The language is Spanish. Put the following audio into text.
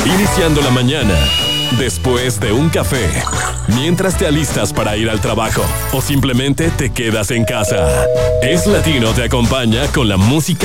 Iniciando la mañana, después de un café, mientras te alistas para ir al trabajo o simplemente te quedas en casa. Es Latino te acompaña con la música